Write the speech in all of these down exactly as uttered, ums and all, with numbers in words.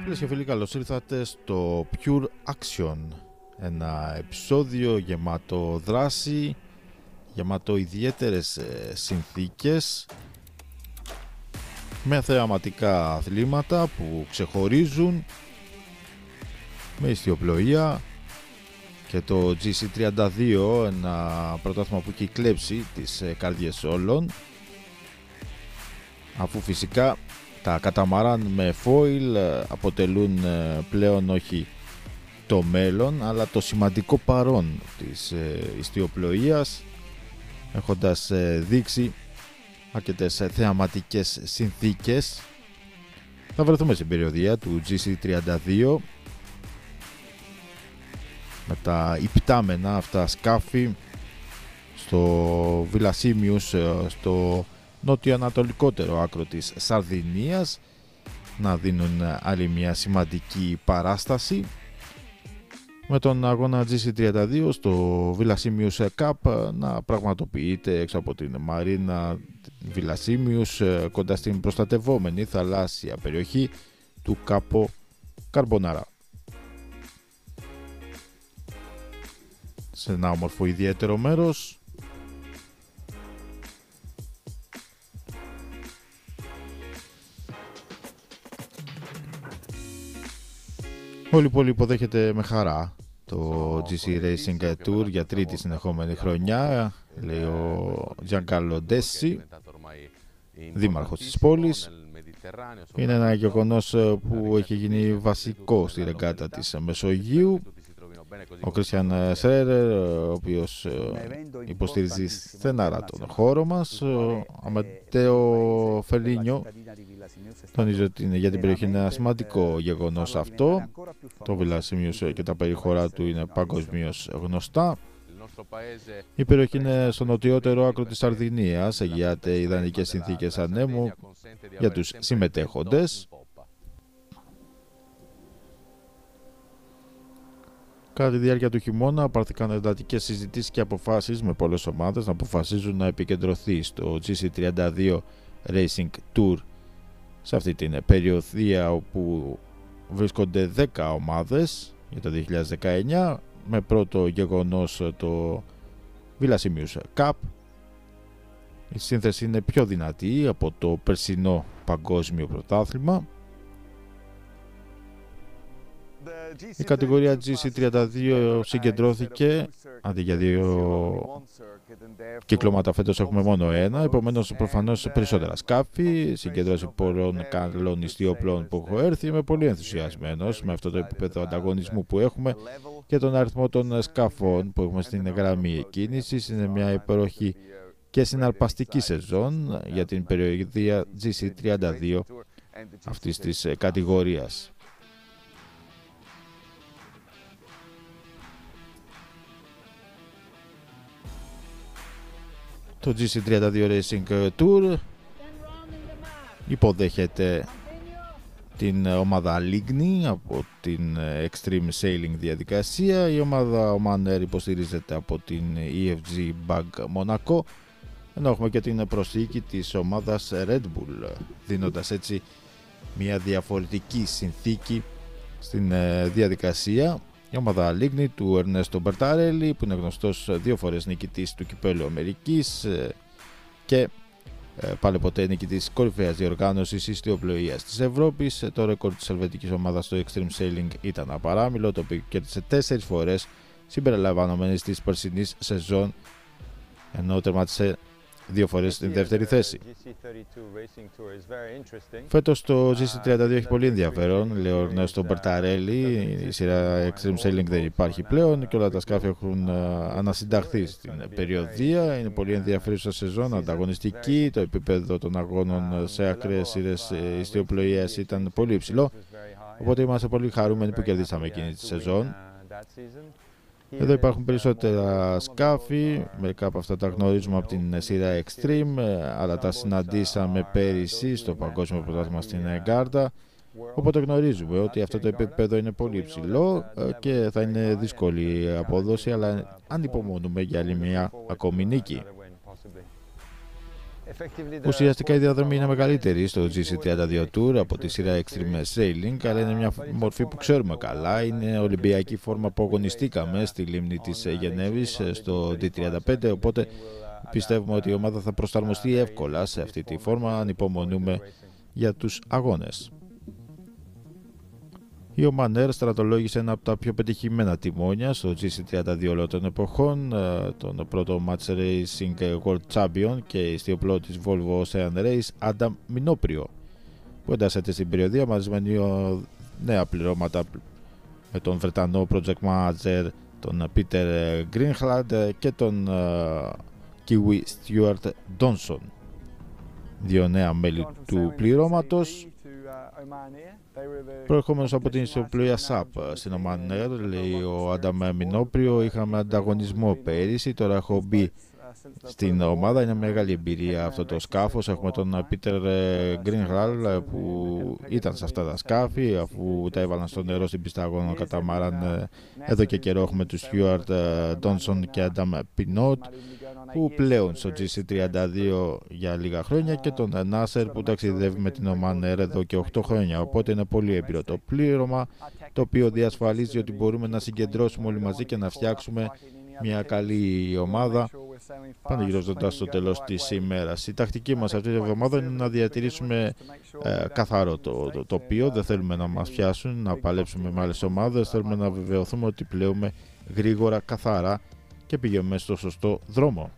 Φίλες και φίλοι, καλώς ήρθατε στο Pure Action. Ένα επεισόδιο γεμάτο δράση, γεμάτο ιδιαίτερες συνθήκες, με θεαματικά αθλήματα που ξεχωρίζουν, με ιστιοπλοεία και το τζι σι τριάντα δύο, ένα πρωτάθλημα που έχει κλέψει τις καρδιές όλων, αφού φυσικά τα καταμαράν με foil αποτελούν πλέον όχι το μέλλον, αλλά το σημαντικό παρόν της ιστιοπλοείας, έχοντας δείξει αρκετές θεαματικές συνθήκες. Θα βρεθούμε στην περιοδία του τζι σι τριάντα δύο με τα υπτάμενα αυτά σκάφη στο Villasimius, στο νότιο-ανατολικότερο άκρο της Σαρδινίας, να δίνουν άλλη μια σημαντική παράσταση, με τον αγώνα τζι σι τριάντα δύο στο Villasimius Cup να πραγματοποιείται έξω από την μαρίνα Villasimius, κοντά στην προστατευόμενη θαλάσσια περιοχή του Κάπο Καρμπονάρα. Σε ένα όμορφο ιδιαίτερο μέρος, όλη η πόλη υποδέχεται με χαρά το τζι σι Racing Tour για τρίτη συνεχόμενη χρονιά, λέει ο Giancarlo Dessi, δήμαρχος της πόλης. Είναι ένα γεγονός που έχει γίνει βασικό στη ρεγκάτα της Μεσογείου. Ο Κρίστιαν Σρέρερ, ο οποίος υποστηρίζει στενάρα τον χώρο μας, ο Αματέο Φελίνιο τονίζει ότι είναι για την περιοχή ένα σημαντικό γεγονός αυτό. Το Villasimius και τα περιχώρα του είναι παγκοσμίως γνωστά. Η περιοχή είναι στο νοτιότερο άκρο της Σαρδινίας, εγγυάται ιδανικές συνθήκες ανέμου για τους συμμετέχοντες. Κατά τη διάρκεια του χειμώνα πάρθηκαν εντατικές συζητήσεις και αποφάσεις, με πολλές ομάδες να αποφασίζουν να επικεντρωθεί στο τζι σι τριάντα δύο Racing Tour, σε αυτή την περιοδία όπου βρίσκονται δέκα ομάδες για το δύο χιλιάδες δεκαεννιά, με πρώτο γεγονός το Villasimius Cup. Η σύνθεση είναι πιο δυνατή από το περσινό παγκόσμιο πρωτάθλημα. Η κατηγορία τζι σι τριάντα δύο συγκεντρώθηκε, αντί για δύο κυκλώματα φέτος έχουμε μόνο ένα, επομένως προφανώς περισσότερα σκάφη, συγκέντρωση πολλών καλών ιστιοπλών που έχω έρθει. Είμαι πολύ ενθουσιασμένος με αυτό το επίπεδο ανταγωνισμού που έχουμε και τον αριθμό των σκαφών που έχουμε στην γραμμή κίνησης. Είναι μια υπέροχη και συναρπαστική σεζόν για την περιοδία τζι σι τριάντα δύο αυτής της κατηγορίας. Το τζι σι τριάντα δύο Racing Tour υποδέχεται την ομάδα Ligny από την Extreme Sailing διαδικασία. Η ομάδα Oman Air υποστηρίζεται από την ι εφ τζι Bag Monaco, ενώ έχουμε και την προσθήκη της ομάδας Red Bull, δίνοντας έτσι μια διαφορετική συνθήκη στην διαδικασία. Η ομάδα Ligny του Ernesto Bertarelli, που είναι γνωστός δύο φορές νικητής του Κυπέλλου Αμερικής και πάλι ποτέ νικητής της κορυφαίας διοργάνωσης ιστιοπλοείας της Ευρώπης. Το ρεκόρ της ελβετικής ομάδας στο Extreme Sailing ήταν απαράμιλο, το οποίο κέρδισε τέσσερις φορές συμπεριλαμβανομένης της περσινής σεζόν, ενώ τερμάτισε δύο φορές στην δεύτερη θέση. Φέτος το τζι σι τριάντα δύο έχει πολύ ενδιαφέρον, λέει ο Ernesto Bertarelli. Η σειρά Extreme Sailing δεν υπάρχει πλέον και όλα τα σκάφη έχουν ανασυνταχθεί στην περιοδία. Είναι πολύ ενδιαφέρουσα σεζόν, ανταγωνιστική. Το επίπεδο των αγώνων σε ακραίες σειρές ιστιοπλοείας ήταν πολύ υψηλό, οπότε είμαστε πολύ χαρούμενοι που κερδίσαμε εκείνη τη σεζόν. Εδώ υπάρχουν περισσότερα σκάφη, μερικά από αυτά τα γνωρίζουμε από την σειρά Extreme, αλλά τα συναντήσαμε πέρυσι στο Παγκόσμιο Πρωτάθλημα στην Γκάρντα, οπότε γνωρίζουμε ότι αυτό το επίπεδο είναι πολύ υψηλό και θα είναι δύσκολη η απόδοση, αλλά ανυπομονούμε για άλλη μια ακόμη νίκη. Ουσιαστικά η διαδρομή είναι μεγαλύτερη στο τζι σι τριάντα δύο Tour από τη σειρά Extreme Sailing, αλλά είναι μια μορφή που ξέρουμε καλά. Είναι ολυμπιακή φόρμα που αγωνιστήκαμε στη λίμνη της Γενέβης στο ντι τριάντα πέντε, οπότε πιστεύουμε ότι η ομάδα θα προσαρμοστεί εύκολα σε αυτή τη φόρμα. Ανυπομονούμε για τους αγώνες. Η Oman Air στρατολόγησε ένα από τα πιο πετυχημένα τιμόνια στο τζι σι τριάντα δύο όλων των εποχών, τον πρώτο Match Racing World Champion και ιστιοπλό της Volvo Ocean Race, Adam Minoprio, που εντάσσεται στην περιοδία μαζί με νέα πληρώματα με τον Βρετανό Project Manager, τον Peter Greenhalgh και τον Kiwi Stuart Donson, δύο νέα μέλη του πληρώματος. Προερχόμενος από την ιστιοπλοεία σαπ στην Oman Air, λέει ο Άνταμ Μινόπριο, είχαμε ανταγωνισμό πέρυσι, τώρα έχω μπει στην ομάδα, είναι μεγάλη εμπειρία αυτό το σκάφος. Έχουμε τον Πίτερ Greenhalgh που ήταν σε αυτά τα σκάφη, αφού τα έβαλαν στο νερό στην πίστα αγώνων καταμάραν εδώ και καιρό. Έχουμε τους Stuart Donson και Άνταμ Pinot που πλέον στο τζι σι τριάντα δύο για λίγα χρόνια, και τον Nasser που ταξιδεύει με την Oman Air εδώ και οκτώ χρόνια, οπότε είναι πολύ έμπειρο το πλήρωμα, το οποίο διασφαλίζει ότι μπορούμε να συγκεντρώσουμε όλοι μαζί και να φτιάξουμε μια καλή ομάδα πανηγυρίζοντας στο τέλος της ημέρας. Η τακτική μας αυτή τη εβδομάδα είναι να διατηρήσουμε ε, καθαρό το, το τοπίο. Δεν θέλουμε να μας πιάσουν, να παλέψουμε με άλλες ομάδες. Θέλουμε να βεβαιωθούμε ότι πλέουμε γρήγορα, καθαρά και πηγαίνουμε στο σωστό δρόμο.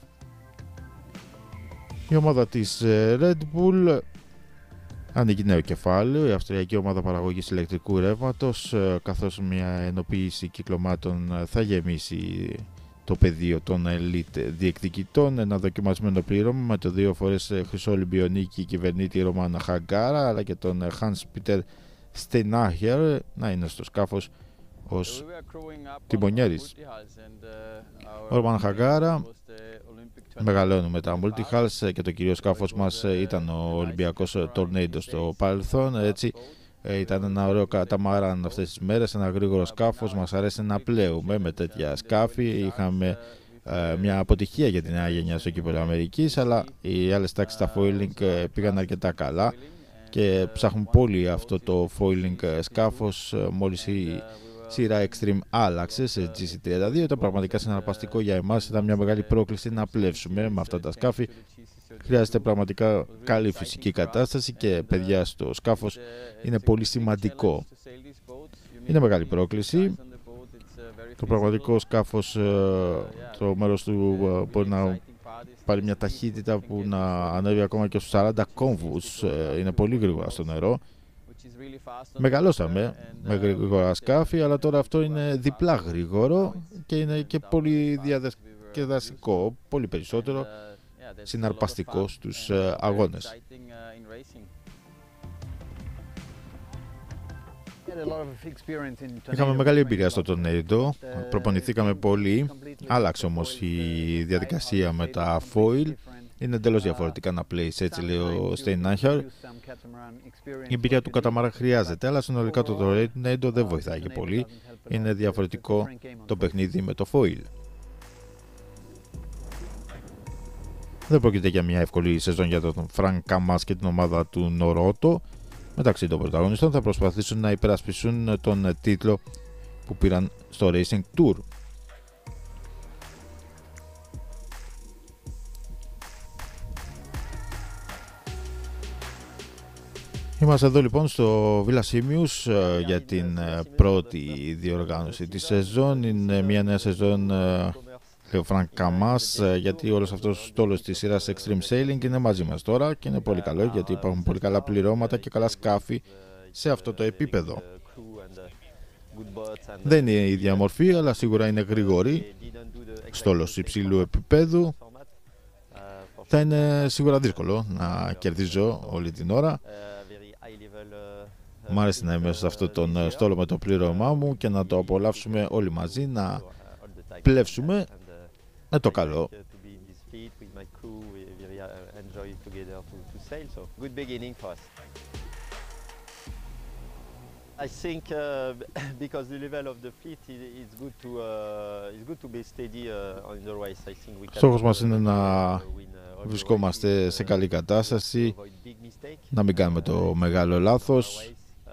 Η ομάδα της Red Bull ανοίγει νέο κεφάλαιο, η αυστριακή ομάδα παραγωγής ηλεκτρικού ρεύματος, καθώς μια ενοποίηση κυκλωμάτων θα γεμίσει το πεδίο των elite διεκδικητών. Ένα δοκιμασμένο πλήρωμα με το δύο φορές χρυσό Ολυμπιονίκη κυβερνήτη Ρωμάν Χαγκάρα, αλλά και τον Hans Peter Steinhacher να είναι στο σκάφος ως τιμονιέρης. Ο Ρωμάν Χαγκάρα μεγαλώνουμε τα multi-hulls και το κυρίως σκάφος μας ήταν ο Ολυμπιακός Tornado στο παρελθόν. Έτσι ήταν ένα ωραίο καταμάραν αυτές τις μέρες, ένα γρήγορο σκάφος. Μας αρέσει να πλέουμε με τέτοια σκάφη. Είχαμε ε, μια αποτυχία για την νέα γενιά στο κύπελλο Αμερικής, αλλά οι άλλες τάξεις στα foiling πήγαν αρκετά καλά και ψάχνουν πολύ αυτό το foiling σκάφος. Μόλις η σειρά Extreme άλλαξε σε τζι σι τριάντα δύο, ήταν πραγματικά συναρπαστικό για εμάς. Ήταν μια μεγάλη πρόκληση να πλεύσουμε με αυτά τα σκάφη. Χρειάζεται πραγματικά καλή φυσική κατάσταση και παιδιά στο σκάφος είναι πολύ σημαντικό. Είναι μεγάλη πρόκληση. Το πραγματικό σκάφος, το μέρος του μπορεί να πάρει μια ταχύτητα που να ανέβει ακόμα και στους σαράντα κόμβους. Είναι πολύ γρήγορα στο νερό. Μεγαλώσαμε με γρήγορα σκάφη, αλλά τώρα αυτό είναι διπλά γρήγορο και είναι και πολύ διαδραστικό, πολύ περισσότερο συναρπαστικό στους αγώνες. Είχαμε μεγάλη εμπειρία στο Tornado, προπονηθήκαμε πολύ, άλλαξε όμως η διαδικασία με τα foil. Είναι εντελώς διαφορετικά να πλέεις, έτσι λέει ο Steinhacher. Η εμπειρία του καταμάρα χρειάζεται, αλλά συνολικά το Tornado δεν βοηθάει και πολύ. Είναι διαφορετικό το παιχνίδι με το foil. Δεν πρόκειται για μια εύκολη σεζόν για τον Frank Kamaz και την ομάδα του Νορότο. Μεταξύ των πρωταγωνιστών θα προσπαθήσουν να υπερασπιστούν τον τίτλο που πήραν στο Racing Tour. Είμαστε εδώ λοιπόν στο Villa Simius για την πρώτη διοργάνωση της σεζόν. Είναι μια νέα σεζόν, λέει ο Frank Kamaz, γιατί όλος αυτός ο στόλος της σειράς Extreme Sailing είναι μαζί μας τώρα και είναι πολύ καλό, γιατί υπάρχουν πολύ καλά πληρώματα και καλά σκάφη σε αυτό το επίπεδο. Δεν είναι η ίδια μορφή, αλλά σίγουρα είναι γρήγορη. Στόλος υψηλού επίπεδου. Θα είναι σίγουρα δύσκολο να κερδίζω όλη την ώρα. Μ' άρεσε να είμαι σε αυτό τον στόλο με το πλήρωμά μου και να το απολαύσουμε όλοι μαζί, να πλεύσουμε με το καλό. I think uh, because the level of the fleet, it's good to uh, it's good to be steady uh, on the race. I think we can. Στόχος μας είναι να βρισκόμαστε σε καλή κατάσταση, να μην κάνουμε το μεγάλο λάθος.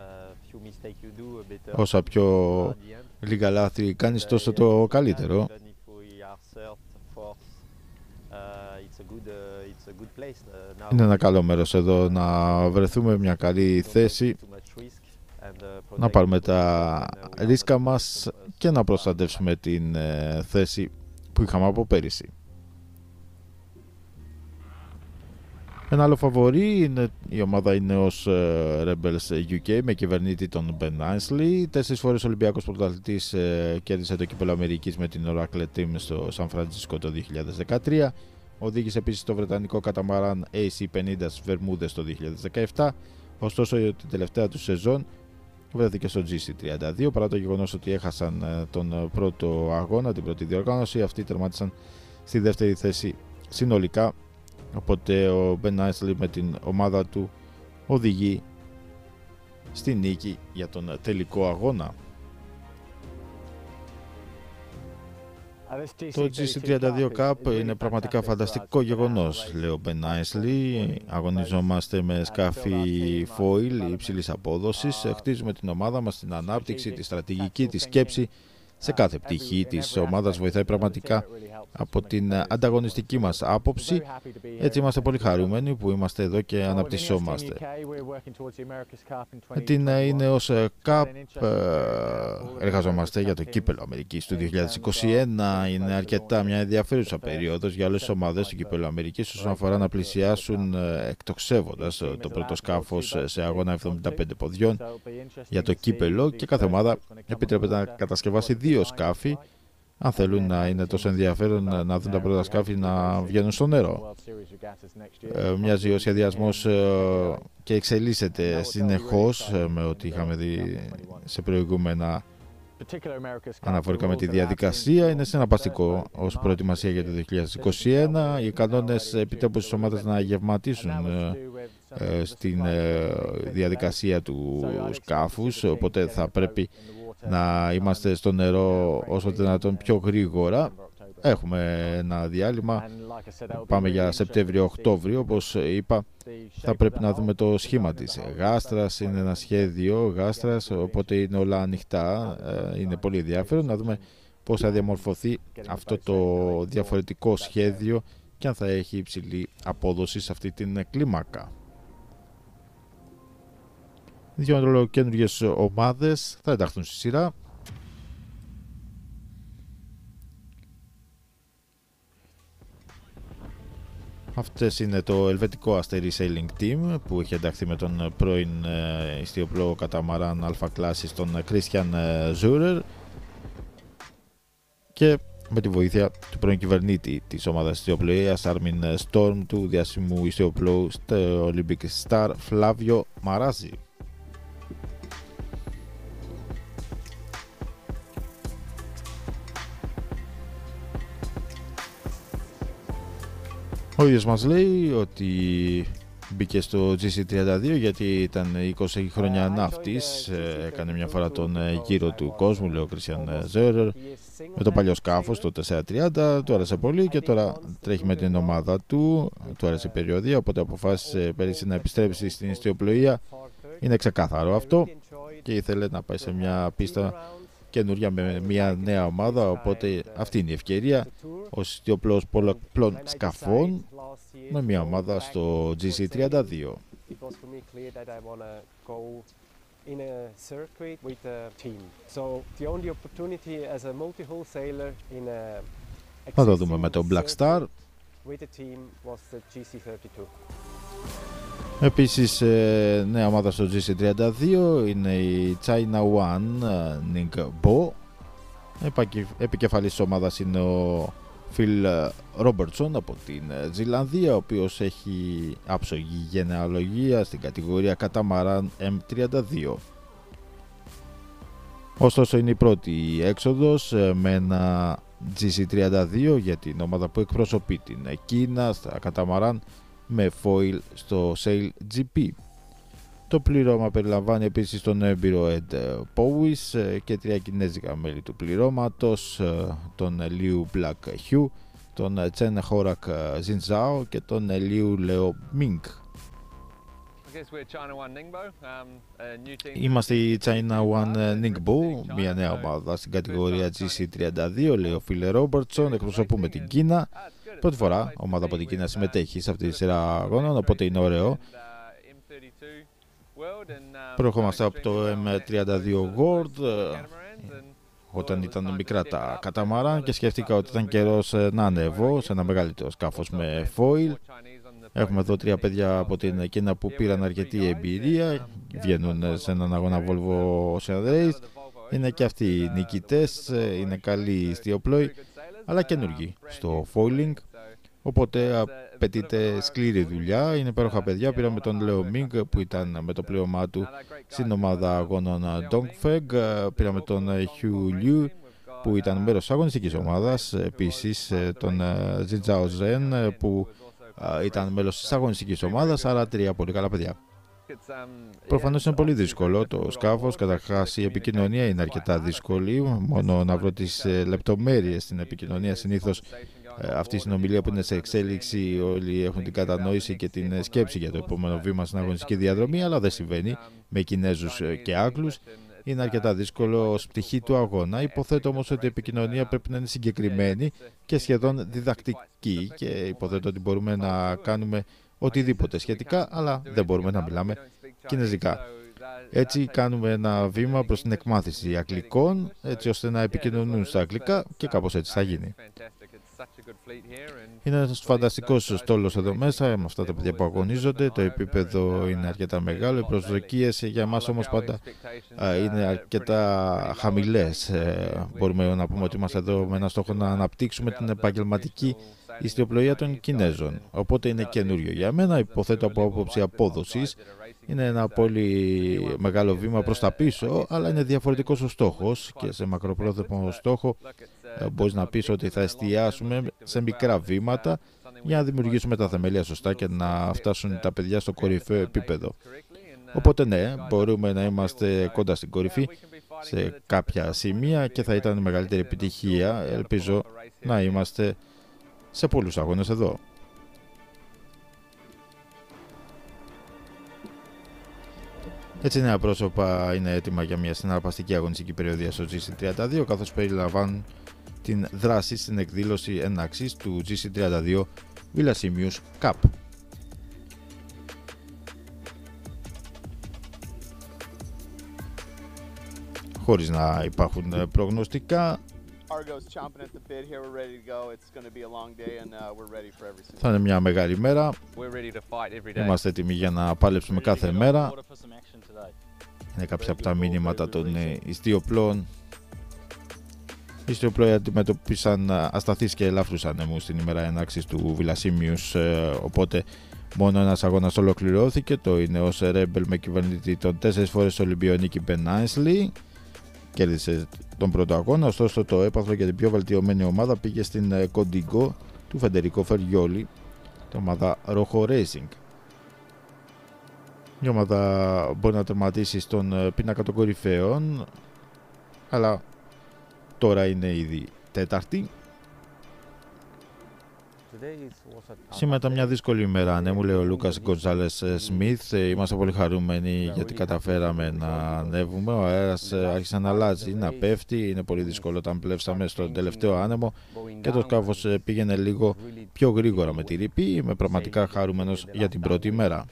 Όσα πιο λίγα λάθη κάνεις, τόσο το καλύτερο. Είναι ένα καλό μέρος εδώ να βρεθούμε, μια καλή θέση, να πάρουμε τα ρίσκα μας και να προστατεύσουμε την θέση που είχαμε από πέρυσι. Ένα άλλο φαβορί είναι η ομάδα Ineos Rebels γιου κέι με κυβερνήτη τον Ben Ainslie. Τέσσερις φορές Ολυμπιακός πρωταθλητής, κέρδισε το κύπελλο Αμερικής με την Oracle Team στο Σαν Φρανσίσκο το δύο χιλιάδες δεκατρία. Οδήγησε επίσης το βρετανικό καταμαράν έι σι πενήντα στις Βερμούδες το δύο χιλιάδες δεκαεπτά. Ωστόσο την τελευταία του σεζόν βρέθηκε στο τζι σι τριάντα δύο, παρά το γεγονός ότι έχασαν τον πρώτο αγώνα, την πρώτη διοργάνωση. Αυτοί τερμάτισαν στη δεύτερη θέση συνολικά. Οπότε ο Ben Ainslie με την ομάδα του οδηγεί στη νίκη για τον τελικό αγώνα. Το τζι σι τριάντα δύο Cup είναι πραγματικά φανταστικό γεγονός, λέει ο Ben Ainslie. Αγωνιζόμαστε με σκάφη foil υψηλής απόδοσης. Χτίζουμε την ομάδα μας, την ανάπτυξη, τη στρατηγική, τη σκέψη. Σε κάθε πτυχή της ομάδας βοηθάει πραγματικά από την ανταγωνιστική μας άποψη. Έτσι είμαστε πολύ χαρούμενοι που είμαστε εδώ και αναπτυσσόμαστε. Με την Ineos Cup εργαζόμαστε για το κύπελλο Αμερικής του δύο χιλιάδες είκοσι ένα. Είναι αρκετά μια ενδιαφέρουσα περίοδος για όλες τις ομάδες του κύπελλου Αμερικής όσον αφορά να πλησιάσουν εκτοξεύοντας το πρώτο σκάφος σε αγώνα εβδομήντα πέντε ποδιών για το κύπελλο, και κάθε ομάδα επιτρέπεται να κατασκευάσει δύο σκάφη αν θέλουν να είναι τόσο ενδιαφέρον να δουν τα πρώτα σκάφη να βγαίνουν στο νερό. Ε, μοιάζει ο σχεδιασμός ε, και εξελίσσεται συνεχώς ε, με ό,τι είχαμε δει σε προηγούμενα αναφορικά με τη διαδικασία. Είναι συναρπαστικό ως προετοιμασία για το δύο χιλιάδες είκοσι ένα. Οι κανόνες επιτρέπουν στις ομάδες να γευματίσουν ε, ε, στην ε, διαδικασία του σκάφους, οπότε θα πρέπει να είμαστε στο νερό όσο δυνατόν πιο γρήγορα. Έχουμε ένα διάλειμμα, πάμε για Σεπτέμβριο-Οκτώβριο. Όπως είπα, θα πρέπει να δούμε το σχήμα της γάστρας. Είναι ένα σχέδιο γάστρας, οπότε είναι όλα ανοιχτά. Είναι πολύ ενδιαφέρον να δούμε πώς θα διαμορφωθεί αυτό το διαφορετικό σχέδιο και αν θα έχει υψηλή απόδοση σε αυτή την κλίμακα. Δύο καινούργιες ομάδες θα ενταχθούν στη σειρά. Αυτές είναι το ελβετικό Αστέρι Sailing Team που έχει ενταχθεί με τον πρώην ιστιοπλό καταμαράν αλφα κλάσης τον Christian Zurer και με τη βοήθεια του πρώην κυβερνήτη της ομάδας ιστιοπλοείας Armin Storm, του διάσημου ιστιοπλώου στο Olympic Star Flavio Marazzi. Ο ίδιος μας λέει ότι μπήκε στο τζι σι τριάντα δύο γιατί ήταν είκοσι χρόνια ναύτης, έκανε μια φορά τον γύρο του κόσμου, λέει ο Christian Zurer, με το παλιό σκάφος, το τετρακόσια τριάντα, του άρεσε πολύ και τώρα τρέχει με την ομάδα του, του άρεσε η περιοδία, οπότε αποφάσισε πέρυσι να επιστρέψει στην ιστιοπλοεία. Είναι ξεκάθαρο αυτό και ήθελε να πάει σε μια πίστα καινούρια με μια νέα ομάδα, οπότε αυτή είναι η ευκαιρία ως ιστιοπλώος πολλαπλών σκαφών με μια ομάδα στο τζι σι τριάντα δύο. Θα το δούμε με το Black Star. Επίσης νέα ομάδα στο τζι σι τριάντα δύο είναι η China One Ningbo. Επικεφαλής της ομάδας είναι ο Phil Robertson από την Ζηλανδία, ο οποίος έχει άψογη γενεαλογία στην κατηγορία καταμαράν εμ τριάντα δύο. Ωστόσο είναι η πρώτη έξοδος με ένα τζι σι τριάντα δύο για την ομάδα που εκπροσωπεί την Κίνα στα καταμαράν με foil στο Sail τζι πι. Το πλήρωμα περιλαμβάνει επίσης τον έμπειρο Ed Powys και τρία κινέζικα μέλη του πληρώματος, τον Liu Black Hugh τον Τσεν Χόρακ Ζινζάο και τον Λιου Λεο Μίνγκ. Είμαστε η China One Ningbo, μια νέα ομάδα στην κατηγορία τζι σι τριάντα δύο, λέει ο Φίλε Ρόμπερτσον. Εκπροσωπούμε την Κίνα. Πρώτη φορά ομάδα από την Κίνα συμμετέχει σε αυτή τη σειρά αγώνων, οπότε είναι ωραίο. Προερχόμαστε από το εμ τριάντα δύο World, όταν ήταν μικρά τα καταμαράν, και σκέφτηκα ότι ήταν καιρός να ανέβω σε ένα μεγαλύτερο σκάφος με foil. Έχουμε εδώ τρία παιδιά από την Κίνα που πήραν αρκετή εμπειρία, βγαίνουν σε έναν αγώνα Volvo Ocean Race. Είναι και αυτοί οι νικητές, είναι καλοί ιστιοπλόοι, αλλά καινούργοι στο foiling, οπότε απαιτείται σκληρή δουλειά. Είναι υπέροχα παιδιά. Πήραμε τον Λεο Μίνγκ που ήταν με το πλήρωμά του στην ομάδα αγώνων Dongfeng. Πήραμε τον Hugh Liu που ήταν μέρος της αγωνιστικής ομάδας. Επίσης τον Zhizhao Zhen που ήταν μέλος της αγωνιστικής ομάδας. Άρα τρία πολύ καλά παιδιά. Προφανώς είναι πολύ δύσκολο το σκάφος. Καταρχάς η επικοινωνία είναι αρκετά δύσκολη. Μόνο να βρω τις λεπτομέρειες στην επικοινωνία. Συνήθως αυτή η συνομιλία που είναι σε εξέλιξη, όλοι έχουν την κατανόηση και την σκέψη για το επόμενο βήμα στην αγωνιστική διαδρομή, αλλά δεν συμβαίνει με Κινέζους και Άγγλους. Είναι αρκετά δύσκολο ως πτυχή του αγώνα. Υποθέτω όμως ότι η επικοινωνία πρέπει να είναι συγκεκριμένη και σχεδόν διδακτική, και υποθέτω ότι μπορούμε να κάνουμε οτιδήποτε σχετικά, αλλά δεν μπορούμε να μιλάμε κινέζικα. Έτσι κάνουμε ένα βήμα προς την εκμάθηση αγγλικών, έτσι ώστε να επικοινωνούν στα αγγλικά, και κάπως έτσι θα γίνει. Είναι ένας φανταστικός στόλος εδώ μέσα, με αυτά τα παιδιά που αγωνίζονται. Το επίπεδο είναι αρκετά μεγάλο. Οι προσδοκίες για εμάς όμως πάντα είναι αρκετά χαμηλές. Μπορούμε να πούμε ότι είμαστε εδώ με ένα στόχο να αναπτύξουμε την επαγγελματική ιστιοπλοεία των Κινέζων. Οπότε είναι καινούριο για μένα. Υποθέτω από άποψη απόδοσης είναι ένα πολύ μεγάλο βήμα προς τα πίσω, αλλά είναι διαφορετικός ο στόχος, και σε μακροπρόθεσμο στόχο μπορείς να πεις ότι θα εστιάσουμε σε μικρά βήματα για να δημιουργήσουμε τα θεμέλια σωστά και να φτάσουν τα παιδιά στο κορυφαίο επίπεδο. Οπότε ναι, μπορούμε να είμαστε κοντά στην κορυφή σε κάποια σημεία και θα ήταν μεγαλύτερη επιτυχία. Ελπίζω να είμαστε σε πολλούς αγώνες εδώ. Έτσι, νέα πρόσωπα είναι έτοιμα για μια συναρπαστική αγωνιστική περιοδία στο τζι σι τριάντα δύο, καθώς περιλαμβάνουν την δράση στην εκδήλωση έναξης του τζι σι τριάντα δύο Villasimius Cup. Χωρίς να υπάρχουν προγνωστικά, θα είναι μια μεγάλη μέρα. Είμαστε έτοιμοι για να πάλεψουμε κάθε μέρα. Είναι κάποια από τα μήνυματα των ιστιοπλών. Οι ιστιοπλόοι αντιμετωπίσαν ασταθείς και ελαφρούς ανέμους στην ημέρα έναξης του Villasimius, οπότε μόνο ένας αγώνας ολοκληρώθηκε. Το Ineos Rebel με κυβερνητή τον τέσσερις φορές Ολυμπιό Νίκη Ben Ainslie κέρδισε τον πρώτο αγώνα, ωστόσο το έπαθλο για την πιο βελτιωμένη ομάδα πήγε στην Condigo του Φεντερικό Φεριόλι, την ομάδα Rojo Racing. Η ομάδα μπορεί να τερματίσει στον πίνακα των κορυφαίων, αλλά τώρα είναι ήδη τέταρτη. Σήμερα ήταν μια δύσκολη ημέρα, ναι, μου λέει ο Λούκας Γκοντζάλες Σμιθ. Είμαστε πολύ χαρούμενοι γιατί καταφέραμε να ανέβουμε. Ο αέρας άρχισε να αλλάζει, να πέφτει. Είναι πολύ δύσκολο όταν πλεύσαμε στον τελευταίο άνεμο και το σκάφος πήγαινε λίγο πιο γρήγορα με τη ρήπη. Είμαι πραγματικά χαρούμενος για την πρώτη ημέρα.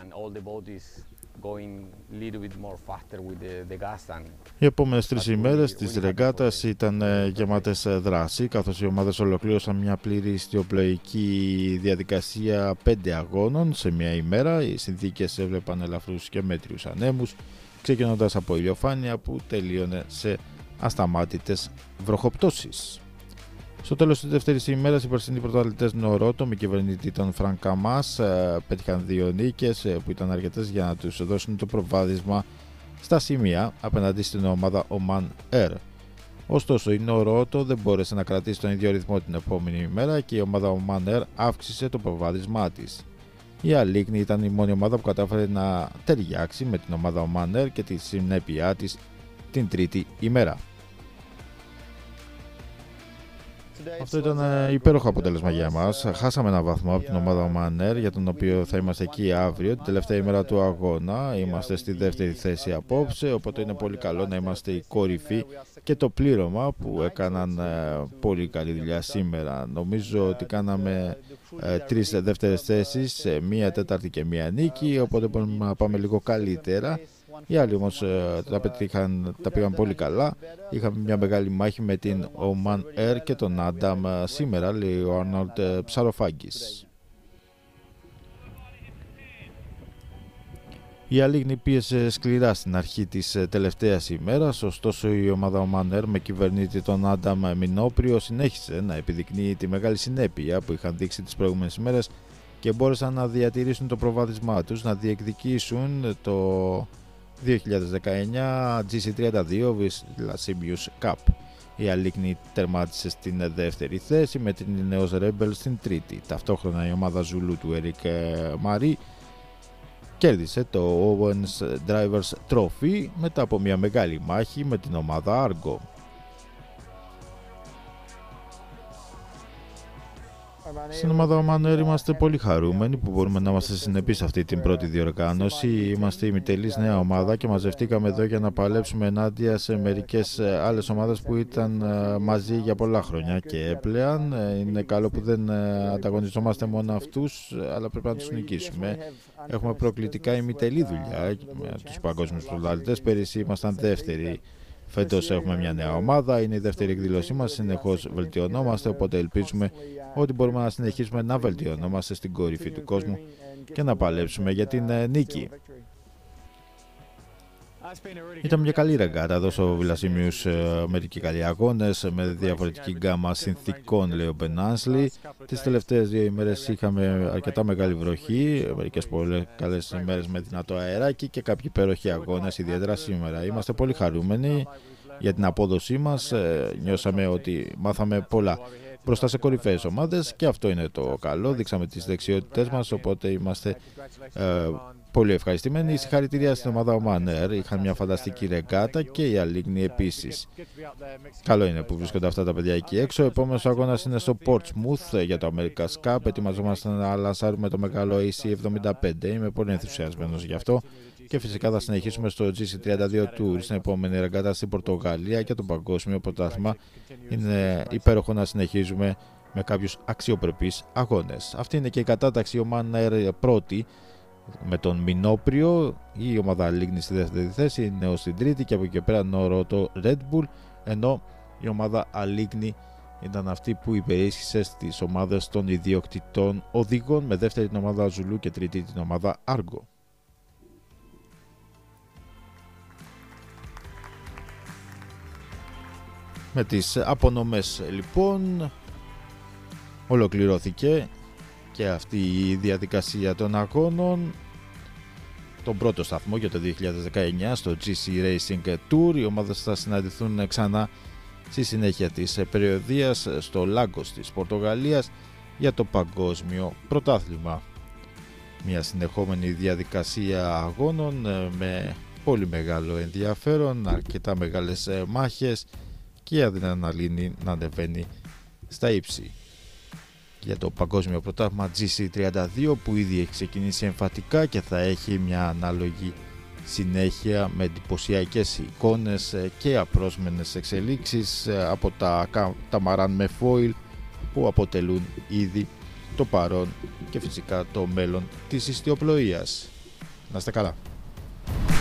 Οι επόμενες τρεις ημέρες της ρεγκάτας ήταν γεμάτες δράση, καθώς οι ομάδες ολοκλήρωσαν μια πλήρη ιστιοπλοϊκή διαδικασία πέντε αγώνων σε μια ημέρα. Οι συνθήκες έβλεπαν ελαφρούς και μέτριους ανέμους, ξεκινώντας από ηλιοφάνεια που τελείωνε σε ασταμάτητες βροχοπτώσεις. Στο τέλος της δεύτερης ημέρας, οι περσινοί πρωταθλητές Νορότο με κυβερνητή τον Φρανκ Καμάς πέτυχαν δύο νίκες που ήταν αρκετές για να τους δώσουν το προβάδισμα στα σημεία απέναντι στην ομάδα Oman Air. Ωστόσο, η Νορότο δεν μπόρεσε να κρατήσει τον ίδιο ρυθμό την επόμενη ημέρα και η ομάδα Oman Air αύξησε το προβάδισμά της. Η Αλίγνη ήταν η μόνη ομάδα που κατάφερε να ταιριάξει με την ομάδα Oman Air και τη συνέπειά της την τρίτη ημέρα. Αυτό ήταν υπέροχο αποτέλεσμα για εμάς. Χάσαμε ένα βαθμό από την ομάδα Oman Air, για τον οποίο θα είμαστε εκεί αύριο, την τελευταία ημέρα του αγώνα. Είμαστε στη δεύτερη θέση απόψε, οπότε είναι πολύ καλό να είμαστε η κορυφή και το πλήρωμα που έκαναν πολύ καλή δουλειά σήμερα. Νομίζω ότι κάναμε ε, τρεις δεύτερες θέσεις, μία τέταρτη και μία νίκη, οπότε μπορούμε να πάμε λίγο καλύτερα. Οι άλλοι όμως τα, πετύχαν, τα πήγαν πολύ καλά. Είχαμε μια μεγάλη μάχη με την Oman Air και τον Άνταμ σήμερα, λέει ο Άρνολντ Ψαροφάγκης. Η Αλίγνη πίεσε σκληρά στην αρχή της τελευταίας ημέρας, ωστόσο η ομάδα Oman Air με κυβερνήτη τον Άνταμ Μινόπριο συνέχισε να επιδεικνύει τη μεγάλη συνέπεια που είχαν δείξει τις προηγούμενες ημέρες και μπόρεσαν να διατηρήσουν το προβάδισμά τους, να διεκδικήσουν το δύο χιλιάδες δεκαεννιά τζι σι τριάντα δύο Villasimius Cup. Η Αλίγνη τερμάτισε στην δεύτερη θέση με την Ineos Rebel στην τρίτη. Ταυτόχρονα η ομάδα Ζουλού του Eric Marie κέρδισε το Owens Drivers Trophy μετά από μια μεγάλη μάχη με την ομάδα Argo. Στην ομάδα Oman Air είμαστε πολύ χαρούμενοι που μπορούμε να είμαστε συνεπείς σε αυτή την πρώτη διοργάνωση. Είμαστε η ημιτελής νέα ομάδα και μαζευτήκαμε εδώ για να παλέψουμε ενάντια σε μερικές άλλες ομάδες που ήταν μαζί για πολλά χρόνια και πλέον είναι καλό που δεν ανταγωνιζόμαστε μόνο αυτούς, αλλά πρέπει να τους νικήσουμε. Έχουμε προκλητικά ημιτελή δουλειά με τους παγκόσμιους πρωταθλητές. Πέρυσι ήμασταν δεύτεροι. Φέτος έχουμε μια νέα ομάδα, είναι η δεύτερη εκδήλωσή μας, συνεχώς βελτιωνόμαστε, οπότε ελπίζουμε ότι μπορούμε να συνεχίσουμε να βελτιωνόμαστε στην κορυφή του κόσμου και να παλέψουμε για την νίκη. Ήταν μια καλή ρεγκάτα εδώ στο Villasimius, μερικοί καλοί αγώνες με διαφορετική γκάμα συνθήκων, λέει ο Ben Ansley. Τις τελευταίες δύο ημέρες είχαμε αρκετά μεγάλη βροχή, μερικές πολύ καλές ημέρες με δυνατό αεράκι και κάποιοι υπέροχοι αγώνες, ιδιαίτερα σήμερα. Είμαστε πολύ χαρούμενοι για την απόδοσή μας, νιώσαμε ότι μάθαμε πολλά μπροστά σε κορυφαίες ομάδες και αυτό είναι το καλό, δείξαμε τις δεξιότητές μας, οπότε είμαστε ε, πολύ ευχαριστημένοι. Συγχαρητήρια στην ομάδα Oman Air, είχαν μια φανταστική ρεγκάτα και η Αλίγνη επίσης. Καλό είναι που βρίσκονται αυτά τα παιδιά εκεί έξω. Ο επόμενος αγώνας είναι στο Portsmouth για το America's Cup. Ετοιμαζόμαστε να λανσάρουμε το μεγάλο έι σι εβδομήντα πέντε. Είμαι πολύ ενθουσιασμένος γι' αυτό. Και φυσικά θα συνεχίσουμε στο τζι σι τριάντα δύο Tour στην επόμενη ρεγκάτα στην Πορτογαλία και το παγκόσμιο πρωτάθλημα. Είναι υπέροχο να συνεχίζουμε με κάποιους αξιοπρεπείς αγώνες. Αυτή είναι και η κατάταξη. Oman Air πρώτη με τον Μινόπριο, η ομάδα Αλίγνη στη δεύτερη θέση, η Ineos στην τρίτη και από εκεί και πέρα Νορότο Red Bull, ενώ η ομάδα Αλίγνη ήταν αυτή που υπερίσχυσε στις ομάδες των ιδιοκτητών οδηγών, με δεύτερη την ομάδα Ζουλού και τρίτη την ομάδα Argo. Με τις απονομές λοιπόν ολοκληρώθηκε και αυτή η διαδικασία των αγώνων. Τον πρώτο σταθμό για το δύο χιλιάδες δεκαεννιά στο τζι σι Racing Tour. Οι ομάδες θα συναντηθούν ξανά στη συνέχεια της περιοδίας στο Λάγκος της Πορτογαλίας για το παγκόσμιο πρωτάθλημα. Μια συνεχόμενη διαδικασία αγώνων με πολύ μεγάλο ενδιαφέρον, αρκετά μεγάλες μάχες και η αδρεναλίνη να ανεβαίνει στα ύψη. Για το παγκόσμιο πρωτάθλημα τζι σι τριάντα δύο που ήδη έχει ξεκινήσει εμφατικά και θα έχει μια ανάλογη συνέχεια με εντυπωσιακές εικόνες και απρόσμενες εξελίξεις από τα καταμαράν με foil που αποτελούν ήδη το παρόν και φυσικά το μέλλον της ιστιοπλοείας. Να είστε καλά.